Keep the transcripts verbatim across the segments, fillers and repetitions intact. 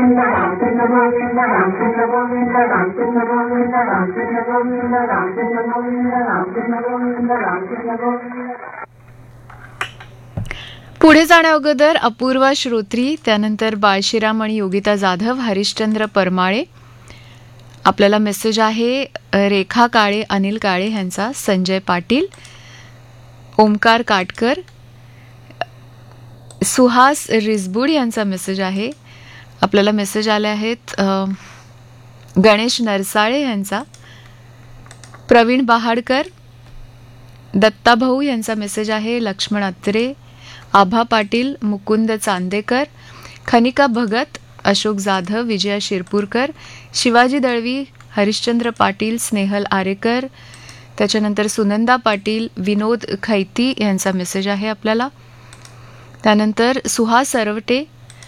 गोविंद रामचंद्र गोविंद रामचंद्र गोविंद रामचंद्र गोविंद रामचंद्र गोविंद रामचंद्र गोविंद रामचंद्र गोविंद रामचंद्र गोविंद. पुढे जाण्या अगोदर अपूर्वा श्रोत्री, त्यानंतर बाळशिराम आणि योगिता जाधव, हरिश्चंद्र परमाळे. आपल्याला मेसेज आहे रेखा काळे, अनिल काळे यांचा, संजय पाटील, ओमकार काटकर, सुहास रिजबूड यांचा मेसेज आहे. आपल्याला मेसेज आले आहेत गणेश नरसाळे यांचा, प्रवीण बहाडकर, दत्ता भाऊ यांचा मेसेज आहे, लक्ष्मण अत्रे, आभा पाटील, मुकुंद चांदेकर, खनिका भगत, अशोक जाधव, विजया शिरपूरकर, शिवाजी दळवी, हरिश्चंद्र पाटील, स्नेहल आरेकर, त्याच्यानंतर सुनंदा पाटील, विनोद खैती यांचा मेसेज आहे आपल्याला. त्यानंतर सुहास सरवटे,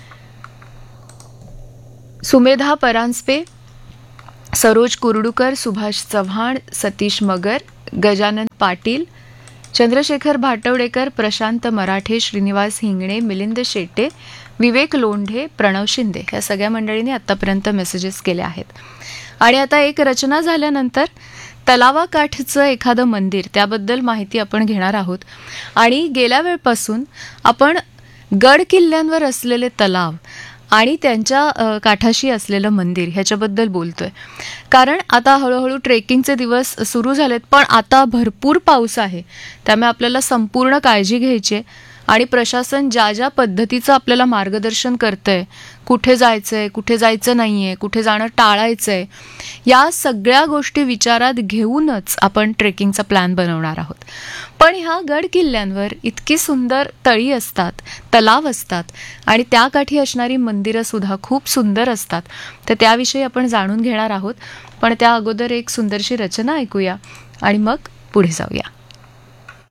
सुमेधा परांजपे, सरोज कुर्डुकर, सुभाष चव्हाण, सतीश मगर, गजानन पाटील, चंद्रशेखर भाटवडेकर, प्रशांत मराठे, श्रीनिवास हिंगणे, मिलिंद शेटे, विवेक लोंढे, प्रणव शिंदे या सगळ्या मंडळींनी आतापर्यंत मेसेजेस केले आहेत. आणि आता एक रचना झाल्यानंतर तलावाकाठचं एखादं मंदिर, त्याबद्दल माहिती आपण घेणार आहोत. आणि गेल्या वेळपासून आपण गड किल्ल्यांवर असलेले तलाव आणि त्यांच्या काठाशी असलेलं मंदिर ह्याच्याबद्दल बोलतोय. कारण आता हळूहळू ट्रेकिंगचे दिवस सुरू झालेत, पण आता भरपूर पाऊस आहे, त्यामुळे आपल्याला संपूर्ण काळजी घ्यायची आहे. आणि प्रशासन ज्या ज्या पद्धतीचं आपल्याला मार्गदर्शन करतंय, कुठे जायचंय, कुठे जायचं नाहीये, कुठे जाणं टाळायचंय, या सगळ्या गोष्टी विचारात घेऊनच आपण ट्रेकिंगचा प्लॅन बनवणार आहोत. पण ह्या गड किल्ल्यांवर इतकी सुंदर तळी असतात, तलाव असतात आणि त्याकाठी असणारी मंदिरं सुद्धा खूप सुंदर असतात. तर त्याविषयी आपण जाणून घेणार आहोत. पण त्या अगोदर एक सुंदरशी रचना ऐकूया आणि मग पुढे जाऊया.